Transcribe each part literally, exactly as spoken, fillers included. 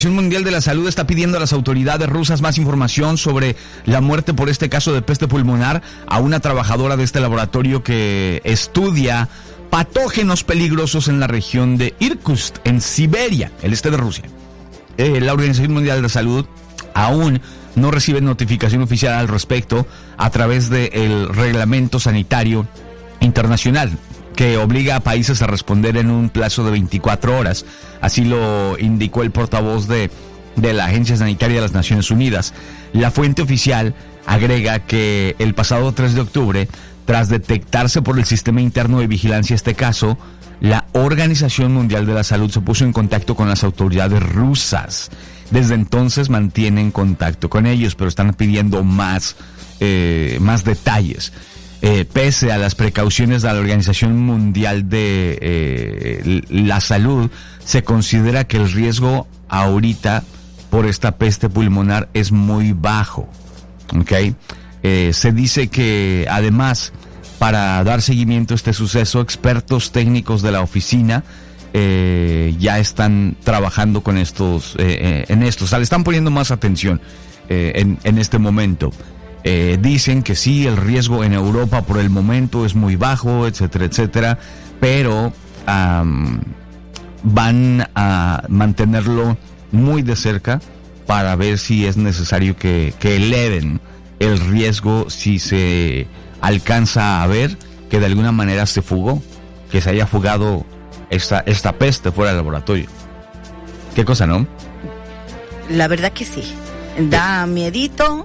La Organización Mundial de la Salud está pidiendo a las autoridades rusas más información sobre la muerte por este caso de peste pulmonar a una trabajadora de este laboratorio que estudia patógenos peligrosos en la región de Irkutsk, en Siberia, el este de Rusia. Eh, la Organización Mundial de la Salud aún no recibe notificación oficial al respecto a través del Reglamento Sanitario Internacional, que obliga a países a responder en un plazo de veinticuatro horas. Así lo indicó el portavoz de, de la Agencia Sanitaria de las Naciones Unidas. La fuente oficial agrega que el pasado tres de octubre, tras detectarse por el sistema interno de vigilancia este caso, la Organización Mundial de la Salud se puso en contacto con las autoridades rusas. Desde entonces mantienen contacto con ellos, pero están pidiendo más, eh, más detalles. Eh, pese a las precauciones de la Organización Mundial de eh, la Salud, se considera que el riesgo ahorita por esta peste pulmonar es muy bajo. ¿Okay? Eh, se dice que además, para dar seguimiento a este suceso, expertos técnicos de la oficina eh, ya están trabajando con estos, eh, eh, en esto, o sea, le están poniendo más atención eh, en, en este momento. Eh, dicen que sí, el riesgo en Europa por el momento es muy bajo, etcétera, etcétera, pero um, van a mantenerlo muy de cerca para ver si es necesario que, que eleven el riesgo si se alcanza a ver que de alguna manera se fugó, que se haya fugado esta, esta peste fuera del laboratorio. ¿Qué cosa, no? La verdad que sí, da miedito.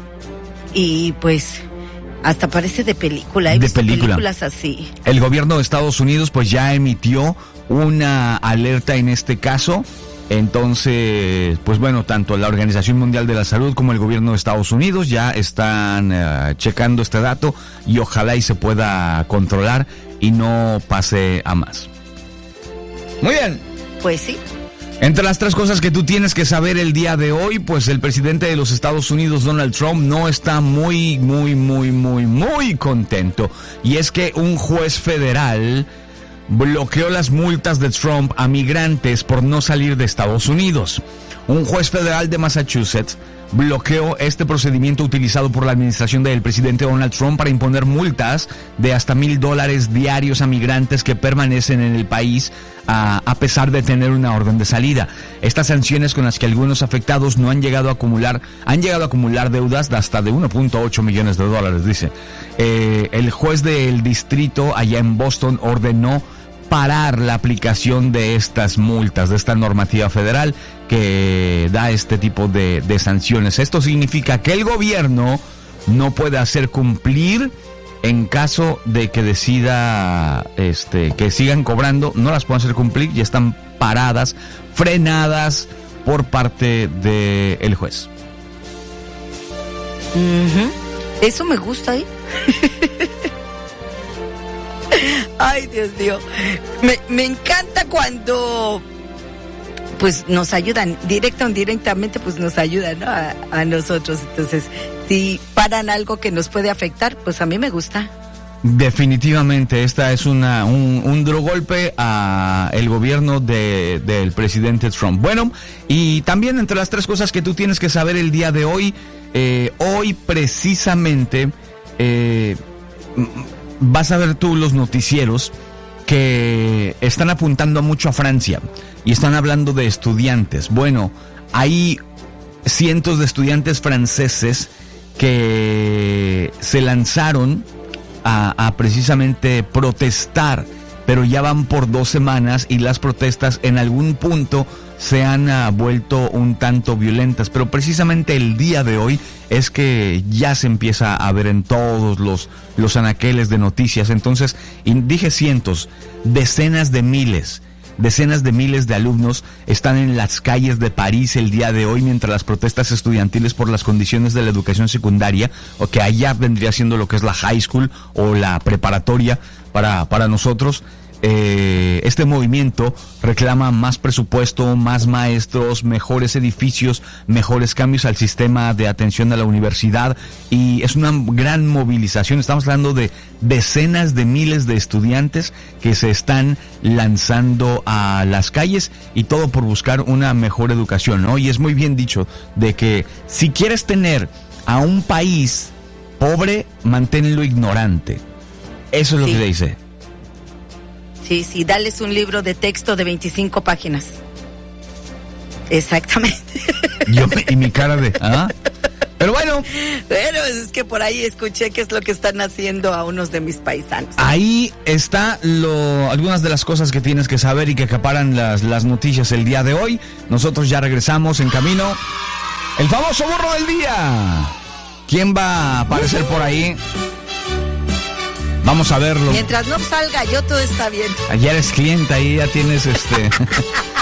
Y pues hasta parece de película, he de visto película. películas así. El gobierno de Estados Unidos pues ya emitió una alerta en este caso. Entonces, pues bueno, tanto la Organización Mundial de la Salud como el gobierno de Estados Unidos ya están uh, checando este dato y ojalá y se pueda controlar y no pase a más. Muy bien. Pues sí. Entre las tres cosas que tú tienes que saber el día de hoy, pues el presidente de los Estados Unidos, Donald Trump, no está muy, muy, muy, muy, muy contento. Y es que un juez federal bloqueó las multas de Trump a migrantes por no salir de Estados Unidos. Un juez federal de Massachusetts bloqueó este procedimiento utilizado por la administración del presidente Donald Trump para imponer multas de hasta mil dólares diarios a migrantes que permanecen en el país a, a pesar de tener una orden de salida. Estas sanciones, con las que algunos afectados no han llegado a acumular, han llegado a acumular deudas de hasta de uno punto ocho millones de dólares, dice. Eh, el juez del distrito allá en Boston ordenó parar la aplicación de estas multas, de esta normativa federal que da este tipo de, de sanciones. Esto significa que el gobierno no puede hacer cumplir en caso de que decida este, que sigan cobrando, no las pueden hacer cumplir y están paradas, frenadas por parte del juez. Uh-huh. Eso me gusta, ¿eh? Ay, Dios mío, me, me encanta cuando pues nos ayudan, directa o indirectamente, pues nos ayudan, ¿no? a, a nosotros. Entonces, si paran algo que nos puede afectar, pues a mí me gusta. Definitivamente, esta es una un, un duro golpe a el gobierno de, del presidente Trump. Bueno, y también entre las tres cosas que tú tienes que saber el día de hoy, eh, hoy precisamente eh, vas a ver tú los noticieros que están apuntando mucho a Francia y están hablando de estudiantes. Bueno, hay cientos de estudiantes franceses que se lanzaron a, a precisamente protestar, pero ya van por dos semanas y las protestas en algún punto se han uh, vuelto un tanto violentas, pero precisamente el día de hoy es que ya se empieza a ver en todos los, los anaqueles de noticias. Entonces, y dije cientos, decenas de miles, decenas de miles de alumnos están en las calles de París el día de hoy mientras las protestas estudiantiles por las condiciones de la educación secundaria, o que allá vendría siendo lo que es la high school o la preparatoria para, para nosotros, eh, este movimiento reclama más presupuesto, más maestros, mejores edificios, mejores cambios al sistema de atención a la universidad, y es una gran movilización. Estamos hablando de decenas de miles de estudiantes que se están lanzando a las calles, y todo por buscar una mejor educación, ¿no? Y es muy bien dicho de que si quieres tener a un país pobre, manténlo ignorante. Eso es lo sí. que dice. Sí, sí, dales un libro de texto de veinticinco páginas. Exactamente. Yo y mi cara de... ¿ah? Pero bueno. Bueno, es que por ahí escuché qué es lo que están haciendo a unos de mis paisanos. Ahí está lo, algunas de las cosas que tienes que saber y que acaparan las, las noticias el día de hoy. Nosotros ya regresamos en camino. El famoso burro del día. ¿Quién va a aparecer por ahí? Vamos a verlo. Mientras no salga yo, todo está bien. Ayer eres cliente, ahí ya tienes este...